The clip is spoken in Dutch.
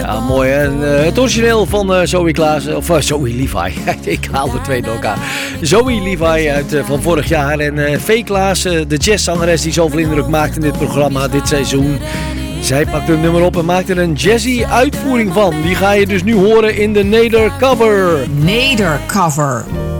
Ja, mooi hè. Het origineel van Zoe Klaassen, of Zoe Levi. Ik haal de twee door elkaar. Zoe Levi van vorig jaar en V. Klaassen, de jazzzangeres die zoveel indruk maakt in dit programma dit seizoen. Zij pakte een nummer op en maakte er een jazzy uitvoering van. Die ga je dus nu horen in de Nedercover. Nedercover.